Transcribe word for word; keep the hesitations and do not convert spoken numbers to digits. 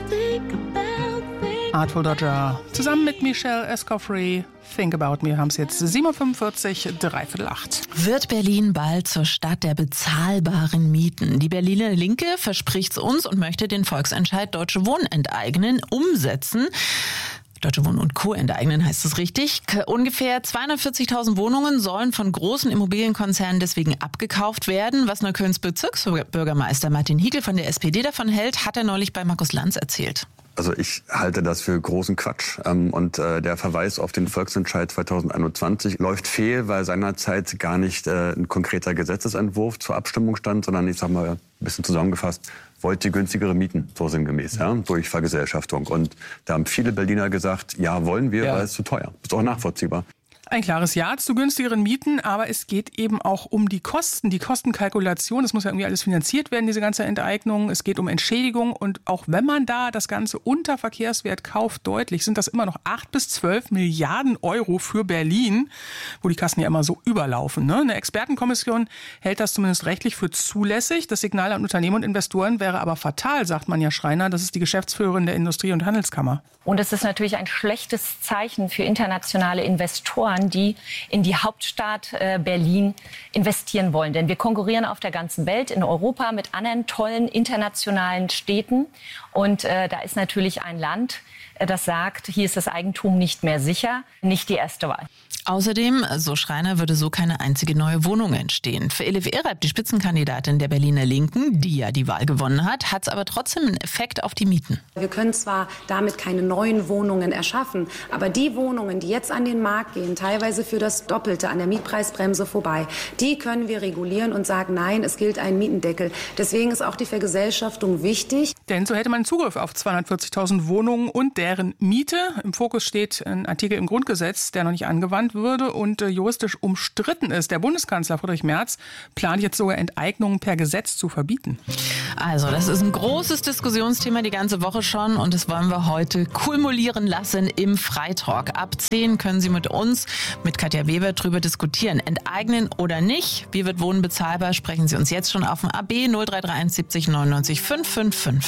Artful Dodger zusammen mit Michelle Escoffery. Think About Me, haben es jetzt sieben Uhr fünfundvierzig, dreiviertel acht. Wird Berlin bald zur Stadt der bezahlbaren Mieten? Die Berliner Linke verspricht es uns und möchte den Volksentscheid Deutsche Wohnen enteignen, umsetzen. Deutsche Wohnen und Co. enteignen heißt es richtig. Ungefähr zweihundertvierzigtausend Wohnungen sollen von großen Immobilienkonzernen deswegen abgekauft werden. Was Neuköllns Bezirksbürgermeister Martin Hickel von der S P D davon hält, hat er neulich bei Markus Lanz erzählt. Also ich halte das für großen Quatsch. Und der Verweis auf den Volksentscheid zweitausendeinundzwanzig läuft fehl, weil seinerzeit gar nicht ein konkreter Gesetzesentwurf zur Abstimmung stand, sondern ich sag mal ein bisschen zusammengefasst, wollt ihr günstigere Mieten, so sinngemäß, ja, durch Vergesellschaftung. Und da haben viele Berliner gesagt, ja, wollen wir, ja. weil es zu teuer. Ist auch nachvollziehbar. Ein klares Ja zu günstigeren Mieten, aber es geht eben auch um die Kosten, die Kostenkalkulation. Es muss ja irgendwie alles finanziert werden, diese ganze Enteignung. Es geht um Entschädigung und auch wenn man da das Ganze unter Verkehrswert kauft, deutlich, sind das immer noch acht bis zwölf Milliarden Euro für Berlin, wo die Kassen ja immer so überlaufen. Ne? Eine Expertenkommission hält das zumindest rechtlich für zulässig. Das Signal an Unternehmen und Investoren wäre aber fatal, sagt Manja Schreiner. Das ist die Geschäftsführerin der Industrie- und Handelskammer. Und es ist natürlich ein schlechtes Zeichen für internationale Investoren, die in die Hauptstadt äh, Berlin investieren wollen. Denn wir konkurrieren auf der ganzen Welt, in Europa, mit anderen tollen internationalen Städten. Und äh, da ist natürlich ein Land, äh, das sagt, hier ist das Eigentum nicht mehr sicher, nicht die erste Wahl. Außerdem, so Schreiner, würde so keine einzige neue Wohnung entstehen. Für Elif Ereb, die Spitzenkandidatin der Berliner Linken, die ja die Wahl gewonnen hat, hat es aber trotzdem einen Effekt auf die Mieten. Wir können zwar damit keine neuen Wohnungen erschaffen, aber die Wohnungen, die jetzt an den Markt gehen, teilweise für das Doppelte an der Mietpreisbremse vorbei, die können wir regulieren und sagen, nein, es gilt ein Mietendeckel. Deswegen ist auch die Vergesellschaftung wichtig. Denn so hätte man Zugriff auf zweihundertvierzigtausend Wohnungen und deren Miete. Im Fokus steht ein Artikel im Grundgesetz, der noch nicht angewandt würde und äh, juristisch umstritten ist. Der Bundeskanzler Friedrich Merz plant jetzt sogar Enteignungen per Gesetz zu verbieten. Also das ist ein großes Diskussionsthema die ganze Woche schon und das wollen wir heute kumulieren lassen im Freitalk. Ab zehn können Sie mit uns, mit Katja Weber, drüber diskutieren. Enteignen oder nicht? Wie wird Wohnen bezahlbar? Sprechen Sie uns jetzt schon auf dem A B null drei drei eins siebzig neunundneunzig fünfhundertfünfundfünfzig.